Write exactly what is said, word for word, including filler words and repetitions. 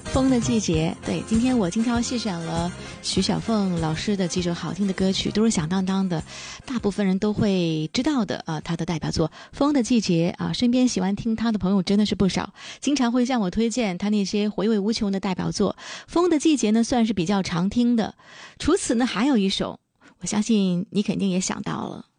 风的季节，对，今天我精挑细选了徐小凤老师的几首好听的歌曲，都是响当当的，大部分人都会知道的啊。他的代表作《风的季节》啊，身边喜欢听他的朋友真的是不少，经常会向我推荐他那些回味无穷的代表作。《风的季节》呢，算是比较常听的。除此呢，还有一首，我相信你肯定也想到了。